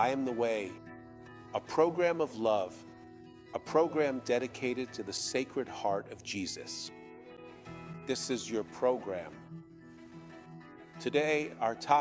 I Am the Way, a program of love, a program dedicated to the Sacred Heart of Jesus. This is your program. Today, our topic